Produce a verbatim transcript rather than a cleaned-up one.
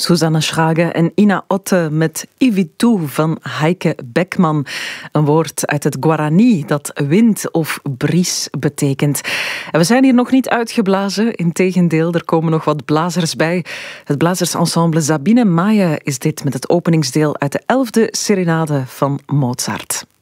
Susanne Schrage en Ina Otte met Ivitu van Heike Beckman. Een woord uit het Guarani dat wind of bries betekent. En we zijn hier nog niet uitgeblazen. Integendeel, er komen nog wat blazers bij. Het blazersensemble Sabine Maije is dit met het openingsdeel uit de elfde serenade van Mozart.